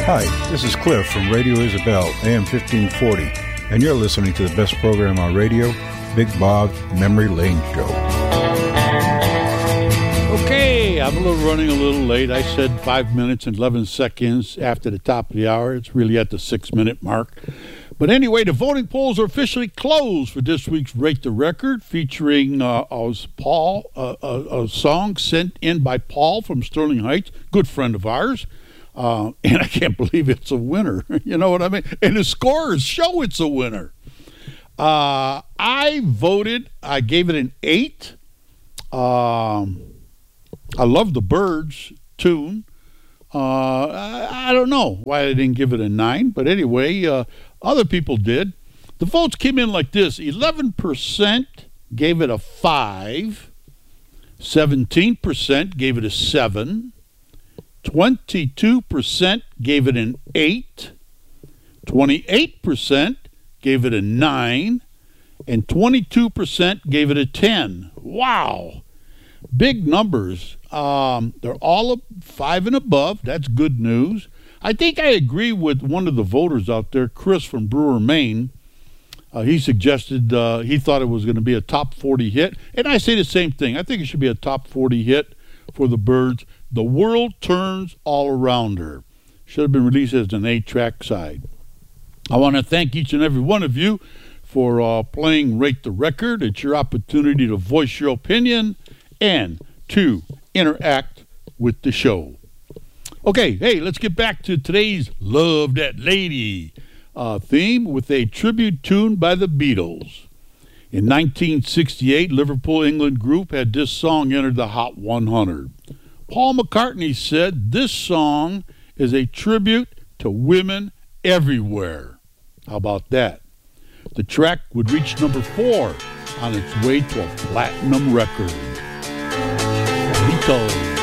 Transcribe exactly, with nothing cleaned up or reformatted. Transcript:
Hi, this is Cliff from Radio Isabel, A M fifteen forty, and you're listening to the best program on radio, Big Bob's Memory Lane Show. Okay, I'm a little running a little late. I said five minutes and eleven seconds after the top of the hour. It's really at the six-minute mark. But anyway, the voting polls are officially closed for this week's Rate the Record, featuring uh, was Paul, uh, a, a song sent in by Paul from Sterling Heights, good friend of ours. Uh, and I can't believe it's a winner. You know what I mean? And the scores show it's a winner. Uh, I voted, I gave it an eight. Um, I love the Byrds tune. Uh, I, I don't know why I didn't give it a nine, but anyway, uh, other people did. The votes came in like this. eleven percent gave it a five. seventeen percent gave it a seven. twenty-two percent gave it an eight. twenty-eight percent gave it a nine. And twenty-two percent gave it a ten. Wow. Big numbers. Um, they're all up five and above. That's good news. I think I agree with one of the voters out there, Chris from Brewer, Maine. Uh, he suggested uh, he thought it was going to be a top forty hit. And I say the same thing. I think it should be a top forty hit for the Byrds. The World Turns All Around Her. Should have been released as an eight-track side. I want to thank each and every one of you for uh, playing Rate the Record. It's your opportunity to voice your opinion and to interact with the show. Okay, hey, let's get back to today's Love That Lady uh, theme with a tribute tune by the Beatles. In nineteen sixty-eight, Liverpool, England group had this song enter the Hot one hundred. Paul McCartney said this song is a tribute to women everywhere. How about that? The track would reach number four on its way to a platinum record. Beatles.